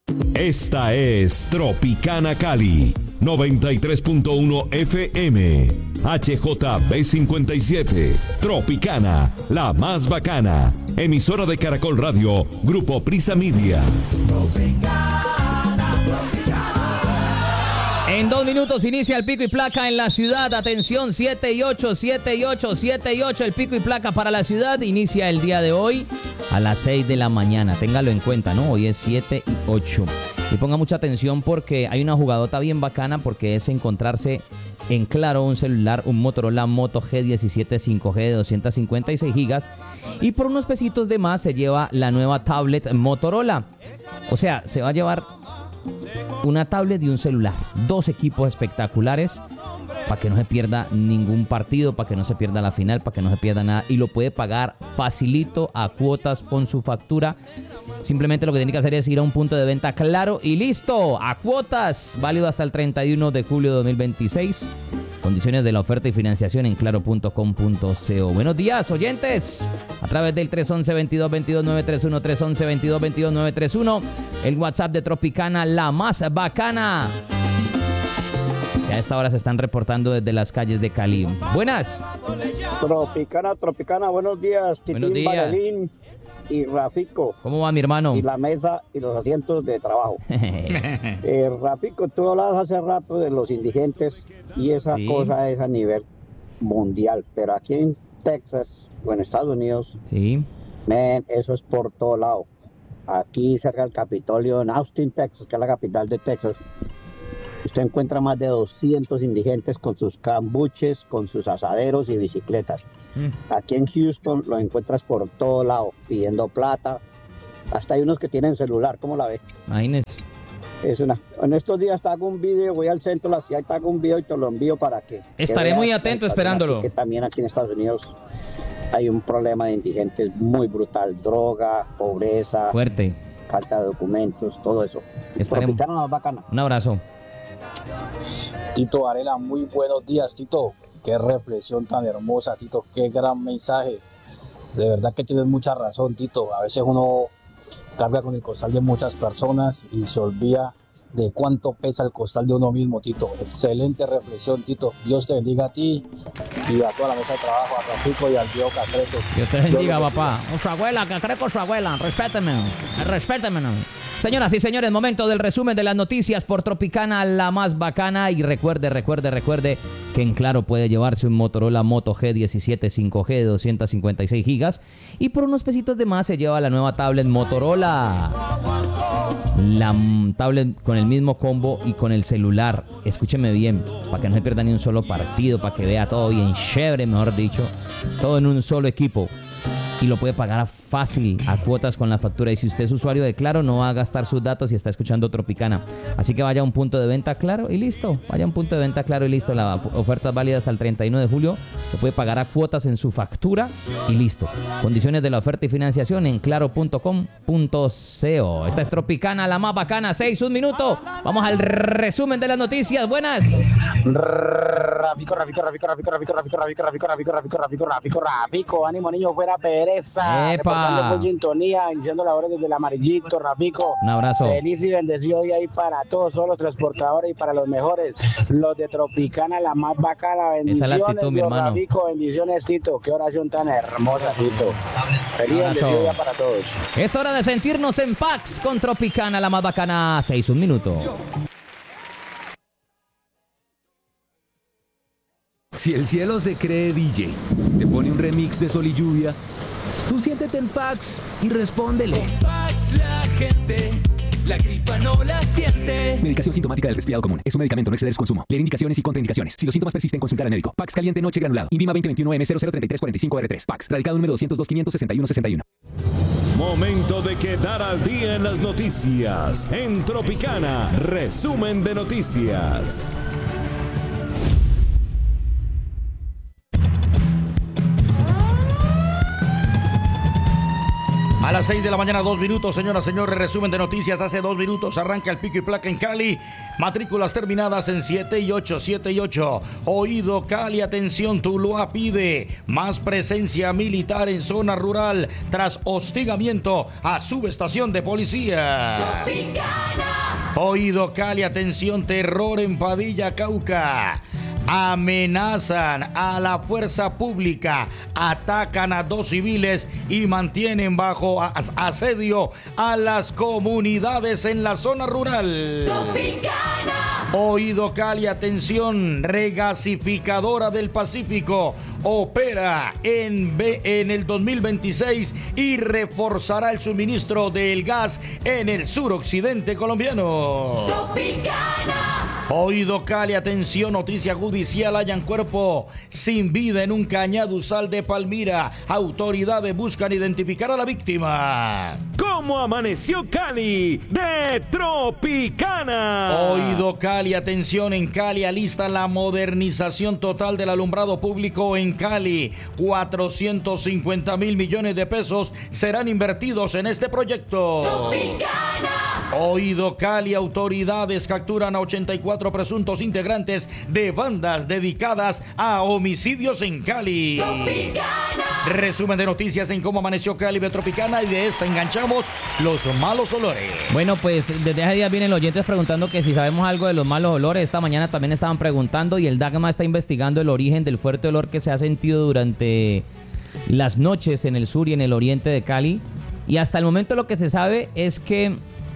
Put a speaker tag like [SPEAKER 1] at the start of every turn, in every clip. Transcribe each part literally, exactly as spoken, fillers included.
[SPEAKER 1] Esta es Tropicana Cali, noventa y tres punto uno F M, H J B cincuenta y siete, Tropicana, la más bacana, emisora de Caracol Radio, Grupo Prisa Media.
[SPEAKER 2] En dos minutos inicia el pico y placa en la ciudad. Atención, siete y ocho, siete y ocho, siete y ocho. El pico y placa para la ciudad inicia el día de hoy a las seis de la mañana. Téngalo en cuenta, ¿no? Hoy es siete y ocho. Y ponga mucha atención porque hay una jugadota bien bacana, porque es encontrarse en Claro un celular, un Motorola Moto G diecisiete cinco G de doscientos cincuenta y seis gigas. Y por unos pesitos de más se lleva la nueva tablet Motorola. O sea, se va a llevar una tablet y un celular, dos equipos espectaculares para que no se pierda ningún partido, para que no se pierda la final, para que no se pierda nada, y lo puede pagar facilito a cuotas con su factura. Simplemente lo que tiene que hacer es ir a un punto de venta Claro y listo, a cuotas, válido hasta el treinta y uno de julio de dos mil veintiséis. Condiciones de la oferta y financiación en claro punto com punto co. Buenos días, oyentes. A través del tres once, veintidós veintidós, nueve tres uno, tres once, veintidós veintidós, nueve tres uno. El WhatsApp de Tropicana, la más bacana. Que a esta hora se están reportando desde las calles de Cali. Buenas.
[SPEAKER 3] Tropicana, Tropicana, buenos días.
[SPEAKER 2] Buenos
[SPEAKER 3] Titín,
[SPEAKER 2] días.
[SPEAKER 3] Barelín y Rafico.
[SPEAKER 2] ¿Cómo va, mi hermano?
[SPEAKER 3] Y la mesa y los asientos de trabajo. eh, Rafico, tú hablabas hace rato de los indigentes y esa
[SPEAKER 2] Sí.
[SPEAKER 3] cosa es a nivel mundial, pero aquí en Texas o en Estados Unidos,
[SPEAKER 2] Sí.
[SPEAKER 3] man, eso es por todo lado. Aquí cerca del Capitolio, en Austin, Texas, que es la capital de Texas, usted encuentra más de doscientos indigentes con sus cambuches, con sus asaderos y bicicletas.
[SPEAKER 2] Mm.
[SPEAKER 3] Aquí en Houston lo encuentras por todo lado, pidiendo plata. Hasta hay unos que tienen celular, ¿cómo la ves?
[SPEAKER 2] Imagínese.
[SPEAKER 3] Es una... En estos días te hago un video, voy al centro de la ciudad y te hago un video y te lo envío para que...
[SPEAKER 2] Estaré
[SPEAKER 3] que
[SPEAKER 2] muy
[SPEAKER 3] veas
[SPEAKER 2] atento
[SPEAKER 3] que
[SPEAKER 2] esperándolo.
[SPEAKER 3] aquí- Que también aquí en Estados Unidos hay un problema de indigentes muy brutal. Droga, pobreza,
[SPEAKER 2] Fuerte.
[SPEAKER 3] falta de documentos, todo eso.
[SPEAKER 2] Estaremos-
[SPEAKER 3] Tropicana más bacana.
[SPEAKER 2] Un abrazo.
[SPEAKER 4] Tito Varela, muy buenos días, Tito. Qué reflexión tan hermosa, Tito. Qué gran mensaje. De verdad que tienes mucha razón, Tito. A veces uno carga con el costal de muchas personas y se olvida de cuánto pesa el costal de uno mismo, Tito. Excelente reflexión, Tito. Dios te bendiga a ti y a toda la mesa de trabajo, a Rafico y al Diego Cacreto.
[SPEAKER 2] Dios te bendiga, papá. Su abuela, que cree con su abuela. Respéteme. Respéteme. Señoras y señores, momento del resumen de las noticias por Tropicana, la más bacana. Y recuerde, recuerde, recuerde que en Claro puede llevarse un Motorola Moto G diecisiete cinco G de doscientos cincuenta y seis gigas. Y por unos pesitos de más se lleva la nueva tablet Motorola. La mm, tablet con el mismo combo y con el celular. Escúcheme bien, para que no se pierda ni un solo partido, para que vea todo bien chévere, mejor dicho. Todo en un solo equipo. Y lo puede pagar a fácil, a cuotas con la factura. Y si usted es usuario de Claro, no va a gastar sus datos y está escuchando Tropicana. Así que vaya a un punto de venta Claro y listo. Vaya a un punto de venta Claro y listo. La oferta es válida hasta el treinta y uno de julio. Se puede pagar a cuotas en su factura y listo. Condiciones de la oferta y financiación en claro punto com punto co. Esta es Tropicana, la más bacana. Seis, un minuto. Vamos al resumen de las noticias. Buenas.
[SPEAKER 4] Rafico, Rafico, Rafico, Rafico, Rafico, Rafico, Rafico, Rafico, Rafico, Rafico, Rafico, Rafico, Rafico, ánimo niño, fuera pereza.
[SPEAKER 2] Epa.
[SPEAKER 4] Reportando por sintonía, iniciando labores desde el amarillito, Rafico.
[SPEAKER 2] Un abrazo.
[SPEAKER 4] Feliz y bendecido día ahí para todos, todos los transportadores y para los mejores, los de Tropicana, la más bacana.
[SPEAKER 2] Esa es la
[SPEAKER 4] Bendiciones,
[SPEAKER 2] actitud, mi
[SPEAKER 4] Dios,
[SPEAKER 2] hermano.
[SPEAKER 4] Rafico, bendiciones, Tito. Qué oración tan hermosa, Tito. Feliz y
[SPEAKER 2] Abrazo.
[SPEAKER 4] bendecido día para todos.
[SPEAKER 2] Es hora de sentirnos en Pax con Tropicana, la más bacana. Seis, un minuto.
[SPEAKER 5] Si el cielo se cree D J, te pone un remix de Sol y Lluvia, tú siéntete en Pax y respóndele.
[SPEAKER 6] Pax la gente, la gripa no la siente.
[SPEAKER 5] Medicación sintomática del resfriado común. Es un medicamento, no exceder su consumo. Leer indicaciones y contraindicaciones. Si los síntomas persisten, consultar al médico. Pax caliente noche granulado. Invima veinte veintiuno M cero cero treinta y tres cuarenta y cinco R tres. Pax. Radicado número doscientos dos, quinientos sesenta y uno, sesenta y uno.
[SPEAKER 1] Momento de quedar al día en las noticias. En Tropicana, resumen de noticias.
[SPEAKER 7] A las seis de la mañana, dos minutos, señoras, señores, resumen de noticias. Hace dos minutos arranca el pico y placa en Cali. Matrículas terminadas en siete y ocho, siete y ocho. Oído Cali, atención, Tuluá pide más presencia militar en zona rural tras hostigamiento a subestación de policía. Tropicana. Oído Cali, atención, terror en Padilla, Cauca. Amenazan a la fuerza pública, atacan a dos civiles y mantienen bajo asedio a las comunidades en la zona rural. Tropicana. Oído Cali, atención, regasificadora del Pacífico opera en, en el dos mil veintiséis y reforzará el suministro del gas en el suroccidente colombiano. Tropicana. Oído Cali, atención, noticia judicial, hallan cuerpo sin vida en un cañaduzal de Palmira. Autoridades buscan identificar a la víctima.
[SPEAKER 1] ¿Cómo amaneció Cali de Tropicana?
[SPEAKER 7] Oído Cali, atención, en Cali alistan la modernización total del alumbrado público en Cali. cuatrocientos cincuenta mil millones de pesos serán invertidos en este proyecto. Tropicana. Oído Cali, autoridades capturan a ochenta y cuatro presuntos integrantes de bandas dedicadas a homicidios en Cali. Tropicana. Resumen de noticias en cómo amaneció Cali de Tropicana, y de esta enganchamos los malos olores.
[SPEAKER 2] Bueno, pues desde hace días vienen los oyentes preguntando que si sabemos algo de los malos olores. Esta mañana también estaban preguntando y el DAGMA está investigando el origen del fuerte olor que se ha sentido durante las noches en el sur y en el oriente de Cali. Y hasta el momento lo que se sabe es que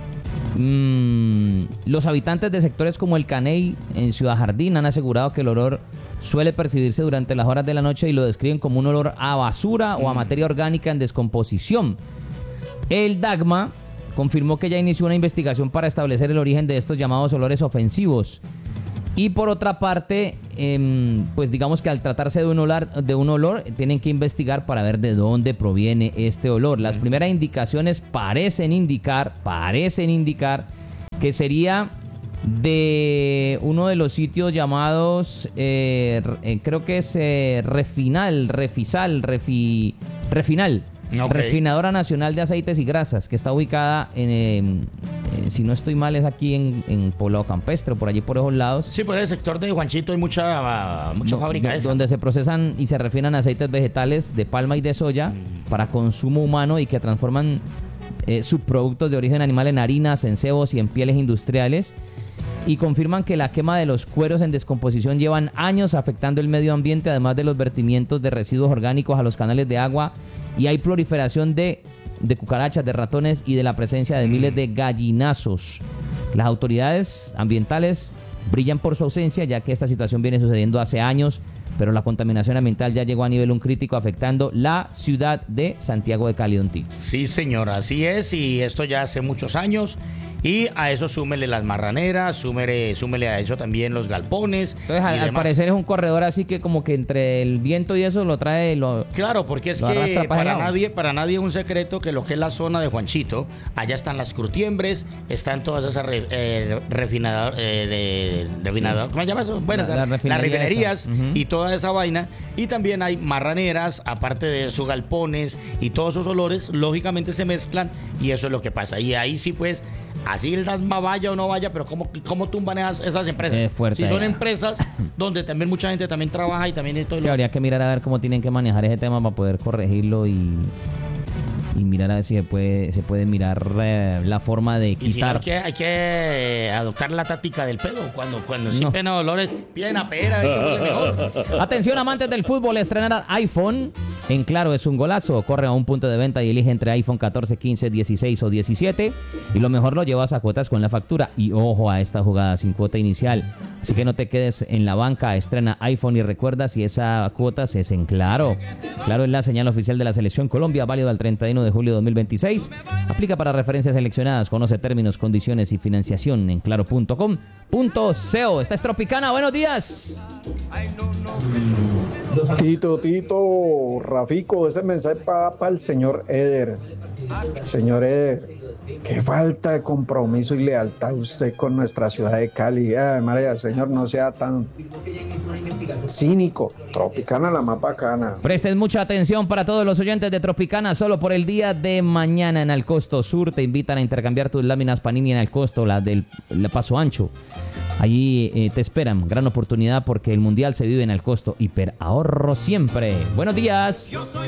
[SPEAKER 2] Mm, los habitantes de sectores como el Caney en Ciudad Jardín han asegurado que el olor suele percibirse durante las horas de la noche y lo describen como un olor a basura mm. o a materia orgánica en descomposición. El DAGMA confirmó que ya inició una investigación para establecer el origen de estos llamados olores ofensivos. Y por otra parte, eh, pues digamos que al tratarse de un olor, de un olor, tienen que investigar para ver de dónde proviene este olor. Las primeras indicaciones parecen indicar, parecen indicar que sería de uno de los sitios llamados, eh, creo que es eh, Refinal, Refisal, Refi, Refinal. Okay. Refinadora Nacional de Aceites y Grasas, que está ubicada en, eh, eh, si no estoy mal, es aquí en, en Poblado Campestre, por allí por esos lados.
[SPEAKER 7] Sí, por el sector de Juanchito hay mucha, uh, mucha
[SPEAKER 2] do,
[SPEAKER 7] fábrica
[SPEAKER 2] do,
[SPEAKER 7] esa.
[SPEAKER 2] Donde se procesan y se refinan aceites vegetales de palma y de soya mm. para consumo humano y que transforman eh, subproductos de origen animal en harinas, en cebos y en pieles industriales. Y confirman que la quema de los cueros en descomposición llevan años afectando el medio ambiente, además de los vertimientos de residuos orgánicos a los canales de agua, y hay proliferación de, de cucarachas, de ratones y de la presencia de miles de gallinazos. Las autoridades ambientales brillan por su ausencia, ya que esta situación viene sucediendo hace años, pero la contaminación ambiental ya llegó a nivel un crítico, afectando la ciudad de Santiago de Cali, don Tito.
[SPEAKER 7] Sí, señor, así es, y esto ya hace muchos años. Y a eso súmele las marraneras, súmele, súmele a eso también los galpones.
[SPEAKER 2] Entonces, al, al parecer es un corredor así que como que entre el viento y eso lo trae... Lo,
[SPEAKER 7] claro, porque es que para nadie, para nadie es un secreto que lo que es la zona de Juanchito, allá están las curtiembres, están todas esas re, eh, refinadoras, eh, refinador, sí. ¿cómo se llama eso? Bueno, la, la las refinerías uh-huh. y toda esa vaina. Y también hay marraneras, aparte de esos galpones y todos esos olores, lógicamente se mezclan y eso es lo que pasa. Y ahí sí pues... Así el DAGMA vaya o no vaya, pero ¿cómo, cómo tumban esas, esas empresas?
[SPEAKER 2] Es fuerte,
[SPEAKER 7] si son
[SPEAKER 2] ya.
[SPEAKER 7] empresas donde también mucha gente también trabaja y también... Todo
[SPEAKER 2] sí,
[SPEAKER 7] lo...
[SPEAKER 2] habría que mirar a ver cómo tienen que manejar ese tema para poder corregirlo y, y mirar a ver si se puede, se puede mirar eh, la forma de quitar.
[SPEAKER 7] Y si no, hay, que, hay que adoptar la táctica del pedo. Cuando, cuando no. siempre no dolores, piden a pera. Eso es mejor.
[SPEAKER 2] Atención, amantes del fútbol, estrenar iPhone en Claro es un golazo. Corre a un punto de venta y elige entre iPhone catorce, quince, dieciséis o diecisiete. Y lo mejor lo llevas a cuotas con la factura. Y ojo a esta jugada sin cuota inicial. Así que no te quedes en la banca. Estrena iPhone y recuerda, si esa cuota es en Claro. Claro es la señal oficial de la Selección Colombia, válido al treinta y uno de julio de dos mil veintiséis. Aplica para referencias seleccionadas. Conoce términos, condiciones y financiación en claro punto com punto co. Esta es Tropicana. Buenos días.
[SPEAKER 8] Tito, Tito, Rafico, ese mensaje para pa el señor Eder. Señor Eder, qué falta de compromiso y lealtad usted con nuestra ciudad de Cali. Ay, María, señor, no sea tan cínico. Tropicana la más bacana.
[SPEAKER 2] Presten mucha atención para todos los oyentes de Tropicana. Solo por el día de mañana en Alcosto Sur te invitan a intercambiar tus láminas Panini en Alcosto, la del la Paso Ancho. Allí eh, te esperan. Gran oportunidad porque el mundial se vive en Alcosto. Hiper ahorro siempre. Buenos días.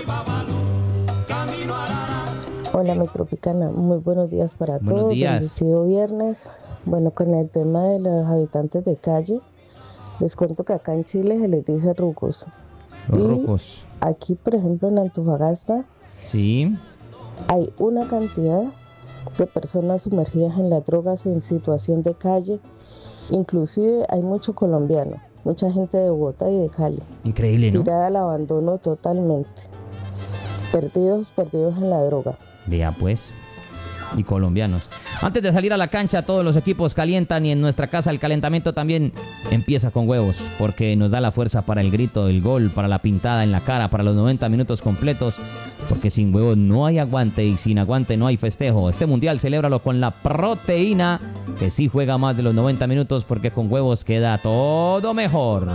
[SPEAKER 9] Hola, mi Tropicana. Muy buenos días para
[SPEAKER 2] Buenos
[SPEAKER 9] todos.
[SPEAKER 2] días.
[SPEAKER 9] Bendecido viernes. Bueno, con el tema de los habitantes de calle, les cuento que acá en Chile se les dice rucos.
[SPEAKER 2] Los
[SPEAKER 9] Y
[SPEAKER 2] rucos.
[SPEAKER 9] aquí, por ejemplo, en Antofagasta,
[SPEAKER 2] Sí.
[SPEAKER 9] hay una cantidad de personas sumergidas en las drogas en situación de calle. Inclusive hay mucho colombiano, mucha gente de Bogotá y de Cali.
[SPEAKER 2] Increíble, ¿no?
[SPEAKER 9] Tirada al abandono totalmente. Perdidos, perdidos en la droga.
[SPEAKER 2] Vea pues. Y colombianos. Antes de salir a la cancha, todos los equipos calientan y en nuestra casa el calentamiento también empieza con huevos, porque nos da la fuerza para el grito, el gol, para la pintada en la cara, para los noventa minutos completos, porque sin huevos no hay aguante y sin aguante no hay festejo. Este mundial celébralo con la proteína, que sí juega más de los noventa minutos, porque con huevos queda todo mejor.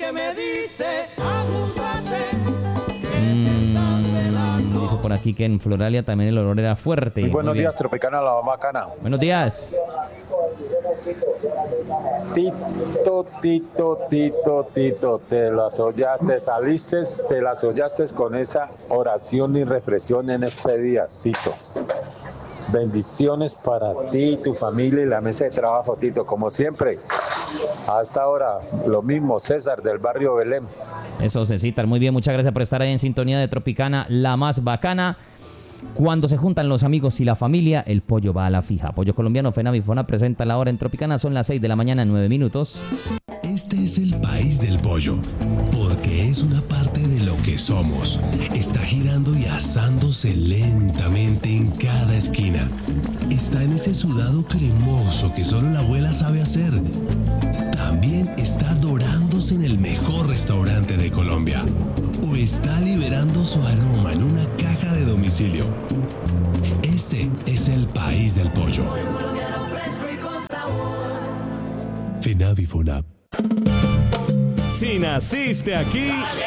[SPEAKER 2] Mm, dice por aquí que en Floralia también el olor era fuerte.
[SPEAKER 10] Muy buenos
[SPEAKER 2] Muy bien.
[SPEAKER 10] días, Tropicana la más bacana.
[SPEAKER 2] Buenos días.
[SPEAKER 10] Tito, Tito, Tito, Tito, te las hollaste, saliste, te las hollaste con esa oración y reflexión en este día, Tito. Bendiciones para ti, tu familia y la mesa de trabajo, Tito. Como siempre, hasta ahora, lo mismo, César del barrio Belén.
[SPEAKER 2] Eso, Cecitar, muy bien, muchas gracias por estar ahí en sintonía de Tropicana, la más bacana. Cuando se juntan los amigos y la familia, el pollo va a la fija. Pollo colombiano Fenavifona presenta la hora en Tropicana, son las seis de la mañana, nueve minutos.
[SPEAKER 11] Este es el país del pollo, porque es una parte de lo que somos. Está girando y asándose lentamente en cada esquina. Está en ese sudado cremoso que solo la abuela sabe hacer. También está dorándose en el mejor restaurante de Colombia. O está liberando su aroma en una caja de domicilio. Este es el país del pollo. Fenavifona.
[SPEAKER 1] Si naciste aquí,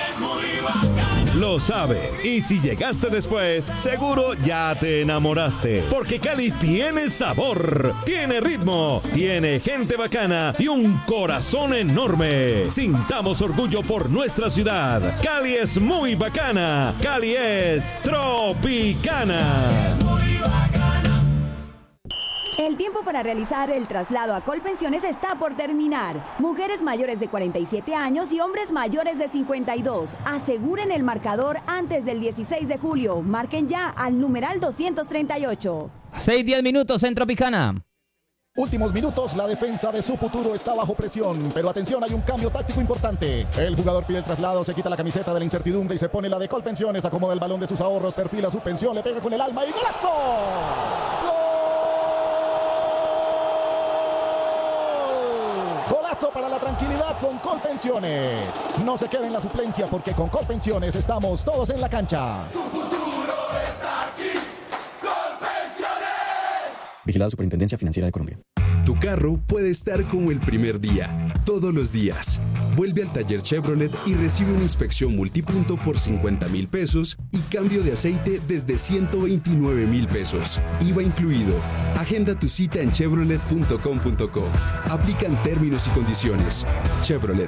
[SPEAKER 1] lo sabes. Y si llegaste después, seguro ya te enamoraste. Porque Cali tiene sabor, tiene ritmo, tiene gente bacana y un corazón enorme. Sintamos orgullo por nuestra ciudad. Cali es muy bacana. Cali es Tropicana.
[SPEAKER 12] El tiempo para realizar el traslado a Colpensiones está por terminar. Mujeres mayores de cuarenta y siete años y hombres mayores de cincuenta y dos. Aseguren el marcador antes del dieciséis de julio. Marquen ya al numeral doscientos treinta y ocho.
[SPEAKER 2] seis, diez minutos en Tropicana.
[SPEAKER 13] Últimos minutos, la defensa de su futuro está bajo presión, pero atención, hay un cambio táctico importante. El jugador pide el traslado, se quita la camiseta de la incertidumbre y se pone la de Colpensiones, acomoda el balón de sus ahorros, perfila su pensión, le pega con el alma y ¡golazo! Golazo para la tranquilidad con Colpensiones. No se quede en la suplencia porque con Colpensiones estamos todos en la cancha.
[SPEAKER 6] Tu futuro está aquí. Colpensiones.
[SPEAKER 5] Vigilado Superintendencia Financiera de Colombia.
[SPEAKER 11] Tu carro puede estar como el primer día, todos los días. Vuelve al taller Chevrolet y recibe una inspección multipunto por cincuenta mil pesos y cambio de aceite desde ciento veintinueve mil pesos. I V A incluido. Agenda tu cita en chevrolet punto com punto co. Aplican términos y condiciones. Chevrolet.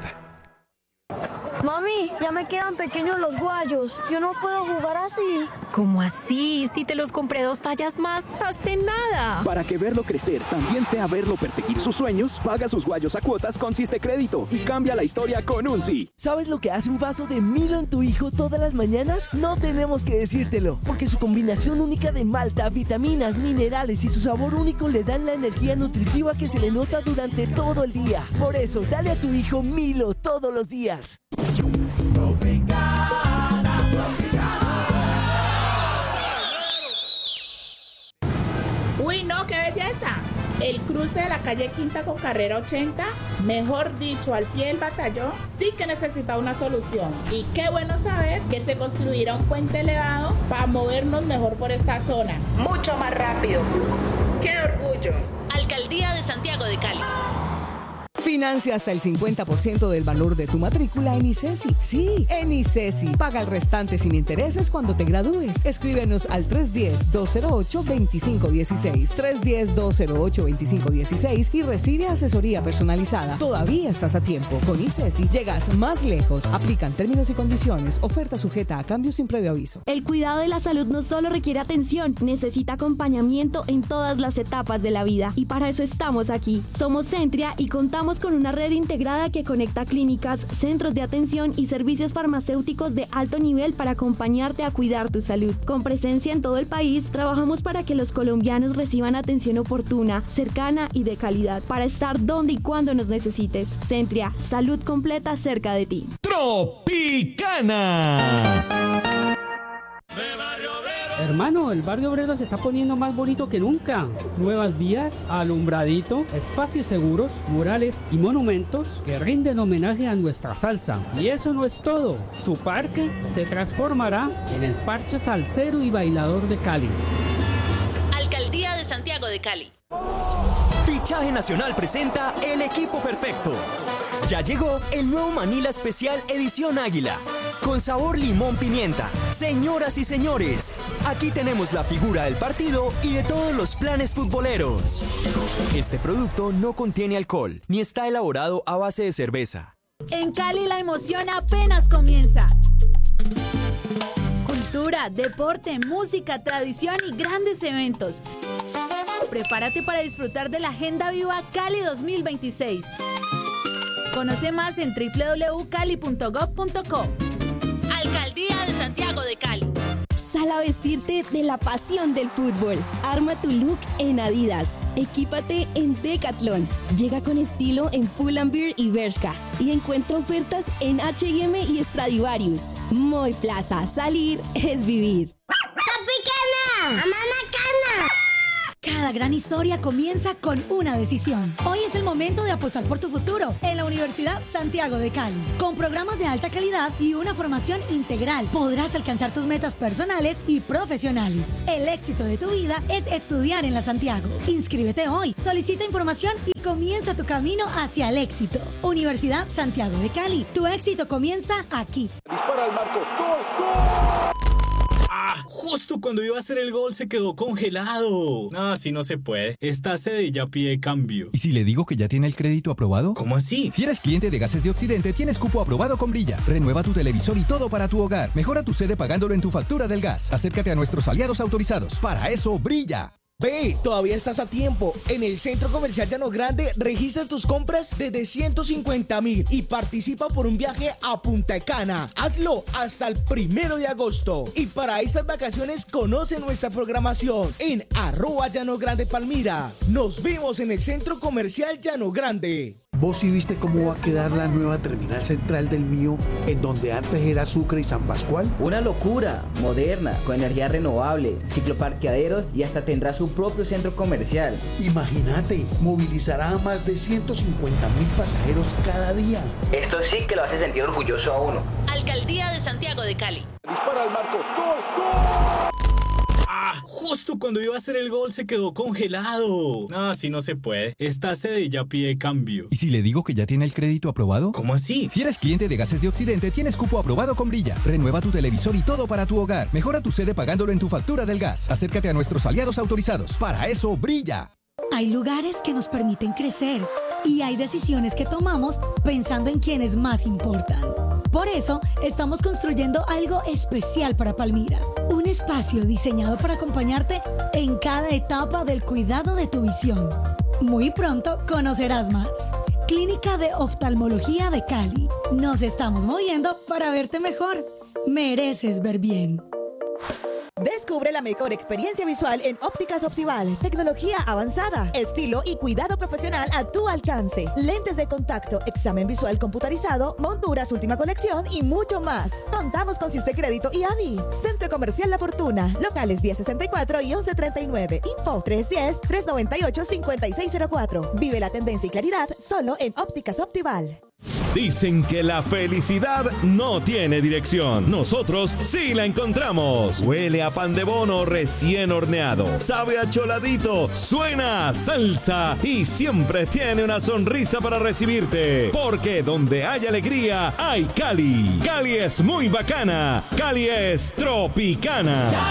[SPEAKER 14] Mami, ya me quedan pequeños los guayos. Yo no puedo jugar así.
[SPEAKER 15] ¿Cómo así? Si te los compré dos tallas más hace nada.
[SPEAKER 16] Para que verlo crecer también sea verlo perseguir sus sueños, paga sus guayos a cuotas con Siste Crédito y cambia la historia con un sí.
[SPEAKER 17] ¿Sabes lo que hace un vaso de Milo en tu hijo todas las mañanas? No tenemos que decírtelo, porque su combinación única de malta, vitaminas, minerales y su sabor único le dan la energía nutritiva que se le nota durante todo el día. Por eso, dale a tu hijo Milo todos los días.
[SPEAKER 18] Uy, no, qué belleza. El cruce de la calle Quinta con carrera ochenta, mejor dicho, al pie del batallón, sí que necesita una solución. Y qué bueno saber que se construirá un puente elevado para movernos mejor por esta zona. Mucho más rápido. ¡Qué orgullo!
[SPEAKER 19] Alcaldía de Santiago de Cali. Financia hasta el cincuenta por ciento del valor de tu matrícula en ICESI. Sí, en ICESI. Paga el restante sin intereses cuando te gradúes. Escríbenos al tres uno cero, dos cero ocho, dos cinco uno seis, tres uno cero, dos cero ocho, dos cinco uno seis y recibe asesoría personalizada. Todavía estás a tiempo. Con ICESI llegas más lejos. Aplican términos y condiciones. Oferta sujeta a cambios sin previo aviso.
[SPEAKER 20] El cuidado de la salud no solo requiere atención, necesita acompañamiento en todas las etapas de la vida. Y para eso estamos aquí. Somos Centria y contamos con una red integrada que conecta clínicas, centros de atención y servicios farmacéuticos de alto nivel para acompañarte a cuidar tu salud. Con presencia en todo el país, trabajamos para que los colombianos reciban atención oportuna, cercana y de calidad, para estar donde y cuando nos necesites. Centria, salud completa cerca de ti.
[SPEAKER 1] Tropicana.
[SPEAKER 21] Hermano, el barrio obrero se está poniendo más bonito que nunca. Nuevas vías, alumbradito, espacios seguros, murales y monumentos que rinden homenaje a nuestra salsa. Y eso no es todo. Su parque se transformará en el parche salsero y bailador de Cali.
[SPEAKER 22] Alcaldía de Santiago de Cali.
[SPEAKER 23] Fichaje Nacional presenta El Equipo Perfecto. Ya llegó el nuevo Manila Especial Edición Águila, con sabor limón pimienta. Señoras y señores, aquí tenemos la figura del partido y de todos los planes futboleros. Este producto no contiene alcohol, ni está elaborado a base de cerveza.
[SPEAKER 24] En Cali la emoción apenas comienza. Cultura, deporte, música, tradición y grandes eventos. Prepárate para disfrutar de la Agenda Viva Cali dos mil veintiséis. Conoce más en doble u doble u doble u punto cali punto gob punto co.
[SPEAKER 22] Alcaldía de Santiago de Cali.
[SPEAKER 25] Sal a vestirte de la pasión del fútbol. Arma tu look en Adidas. Equípate en Decathlon. Llega con estilo en Pull&Bear y Bershka. Y encuentra ofertas en H y M y Stradivarius. Mall Plaza. Salir es vivir.
[SPEAKER 26] ¡Tropicana! ¡Mamá Cana! Cada gran historia comienza con una decisión. Hoy es el momento de apostar por tu futuro en la Universidad Santiago de Cali. Con programas de alta calidad y una formación integral, podrás alcanzar tus metas personales y profesionales. El éxito de tu vida es estudiar en la Santiago. Inscríbete hoy, solicita información y comienza tu camino hacia el éxito. Universidad Santiago de Cali. Tu éxito comienza aquí.
[SPEAKER 27] Dispara al marco. ¡Gol, gol!
[SPEAKER 28] Ah, justo cuando iba a hacer el gol se quedó congelado. No, así no se puede. Esta sede ya pide cambio.
[SPEAKER 5] ¿Y si le digo que ya tiene el crédito aprobado?
[SPEAKER 28] ¿Cómo así?
[SPEAKER 5] Si eres cliente de Gases de Occidente, tienes cupo aprobado con Brilla. Renueva tu televisor y todo para tu hogar. Mejora tu sede pagándolo en tu factura del gas. Acércate a nuestros aliados autorizados. Para eso, Brilla.
[SPEAKER 29] Ve, todavía estás a tiempo. En el Centro Comercial Llano Grande registras tus compras desde ciento cincuenta mil y participa por un viaje a Punta Cana. Hazlo hasta el primero de agosto. Y para estas vacaciones conoce nuestra programación en arroba Llano Grande Palmira. Nos vemos en el Centro Comercial Llano Grande.
[SPEAKER 30] ¿Vos sí viste cómo va a quedar la nueva terminal central del Mío, en donde antes era Sucre y San Pascual?
[SPEAKER 31] Una locura, moderna, con energía renovable, cicloparqueaderos y hasta tendrá su propio centro comercial.
[SPEAKER 30] Imagínate, movilizará a más de ciento cincuenta mil pasajeros cada día.
[SPEAKER 31] Esto sí que lo hace sentir orgulloso a uno.
[SPEAKER 22] Alcaldía de Santiago de Cali.
[SPEAKER 27] Dispara al marco. ¡Gol, gol!
[SPEAKER 28] Ah, justo cuando iba a hacer el gol se quedó congelado. No, así no se puede. Esta sede ya pide cambio.
[SPEAKER 5] ¿Y si le digo que ya tiene el crédito aprobado?
[SPEAKER 28] ¿Cómo así?
[SPEAKER 5] Si eres cliente de Gases de Occidente, tienes cupo aprobado con Brilla. Renueva tu televisor y todo para tu hogar. Mejora tu sede pagándolo en tu factura del gas. Acércate a nuestros aliados autorizados. Para eso, Brilla.
[SPEAKER 26] Hay lugares que nos permiten crecer y hay decisiones que tomamos pensando en quienes más importan. Por eso, estamos construyendo algo especial para Palmira. Un espacio diseñado para acompañarte en cada etapa del cuidado de tu visión. Muy pronto conocerás más. Clínica de Oftalmología de Cali. Nos estamos moviendo para verte mejor. Mereces ver bien.
[SPEAKER 32] Descubre la mejor experiencia visual en Ópticas Optimal. Tecnología avanzada, estilo y cuidado profesional a tu alcance. Lentes de contacto, examen visual computarizado, monturas última colección y mucho más. Contamos con Siste Crédito y A D I. Centro Comercial La Fortuna. Locales diez sesenta y cuatro y once treinta y nueve. Info tres uno cero, tres nueve ocho, cinco seis cero cuatro. Vive la tendencia y claridad solo en Ópticas Optimal.
[SPEAKER 1] Dicen que la felicidad no tiene dirección. Nosotros sí la encontramos. Huele a pan de bono recién horneado. Sabe a choladito. Suena a salsa. Y siempre tiene una sonrisa para recibirte. Porque donde hay alegría, hay Cali. Cali es muy bacana. Cali es tropicana.